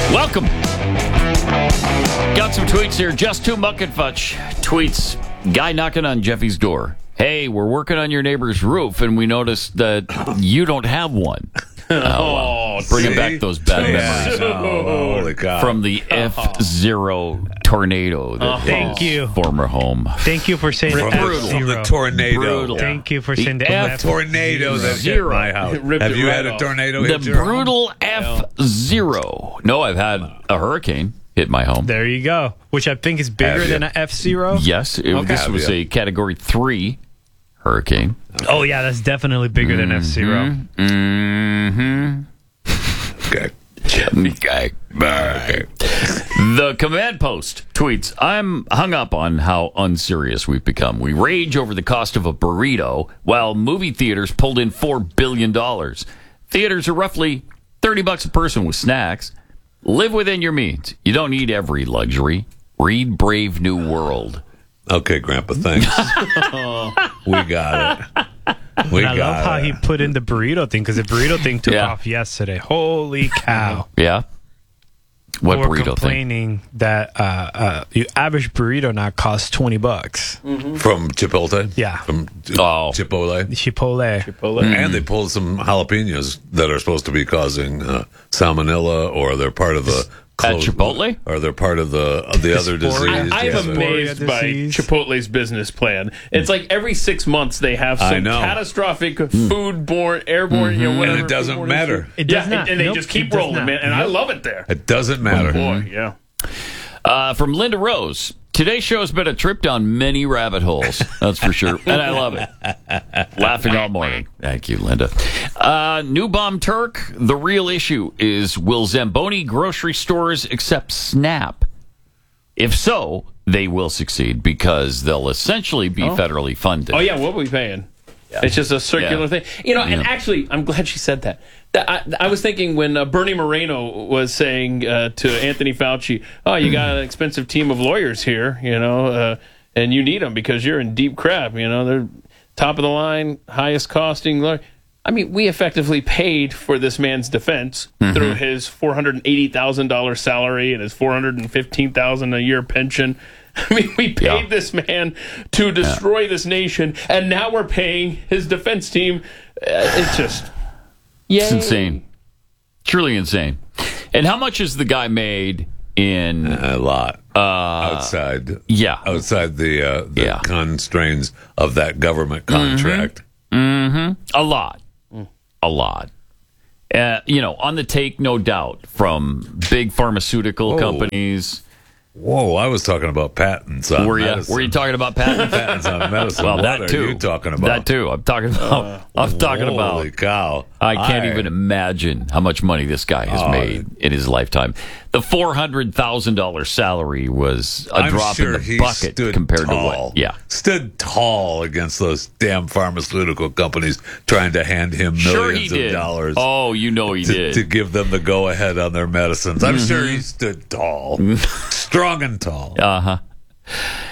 Welcome. Got some tweets here. Just Too Muck and Futch tweets, guy knocking on Jeffy's door. Hey, we're working on your neighbor's roof, and we noticed that you don't have one. Bringing back those bad memories. Holy cow. From the F-Zero tornado that Thank hit you. his former home. Thank you for saying From the tornado. Brutal. Thank you for The saying the F- Tornado that hit Zero. my house. Ripped Have it you right had a off. tornado The hit your home? brutal F-Zero. No, I've had a hurricane hit my home. There you go. Which I think is bigger Have you? than an F-Zero. Yes, this Have was you? a Category 3 hurricane. Oh, yeah, that's definitely bigger than F-Zero. Mm-hmm. Okay. Okay. The command post tweets, I'm hung up on how unserious we've become. We rage over the cost of a burrito while movie theaters pulled in $4 billion. Theaters are roughly $30 a person with snacks. Live within your means. You don't need every luxury. Read Brave New World. Okay, Grandpa, thanks. We got it. We And I love got how it. he put in the burrito thing, because the burrito thing took Yeah. off yesterday. Holy cow. Yeah? What We're burrito thing? complaining that your average burrito now costs $20. From Chipotle? Yeah. From Oh. Chipotle? Chipotle. And they pulled some jalapenos that are supposed to be causing salmonella, or they're part of the At Chipotle? or they're part of the other Dysphoria. disease. I Yeah, am but- amazed by disease. Chipotle's business plan. It's like every 6 months they have I some know. catastrophic foodborne, airborne, whatever. And it doesn't foodborne matter. issue. It does yeah, not. and they Nope, just it keep does rolling, not. man. And I love it there. It doesn't matter. Boy, yeah. From Linda Rose. Today's show has been a trip down many rabbit holes. That's for sure. And I love it. Laughing all morning. Thank you, Linda. New Bomb Turk. The real issue is, will Zamboni grocery stores accept SNAP? If so, they will succeed because they'll essentially be federally funded. Oh, yeah, what are we paying? It's just a circular Yeah. thing. And actually, I'm glad she said that. I was thinking when Bernie Moreno was saying to Anthony Fauci, oh, you got an expensive team of lawyers here, and you need them because you're in deep crap. They're top of the line, highest costing lawyer. I mean, we effectively paid for this man's defense through his $480,000 salary and his $415,000 a year pension. I mean, we paid this man to destroy this nation, and now we're paying his defense team. It's just, yay. It's insane. Truly insane. And how much has the guy made in... A lot. Outside the constraints of that government contract. A lot. A lot. On the take, no doubt, from big pharmaceutical companies. Whoa, I was talking about patents on medicine. Were you talking about patents? Patents on medicine. Well, What that are too. you talking about? That too. I'm talking about. Holy cow! I can't even imagine how much money this guy has made in his lifetime. The $400,000 salary was a drop in the bucket compared to what? Yeah, stood tall against those damn pharmaceutical companies trying to hand him millions of dollars. Oh, he did. To give them the go ahead on their medicines. I'm sure he stood tall, strong and tall.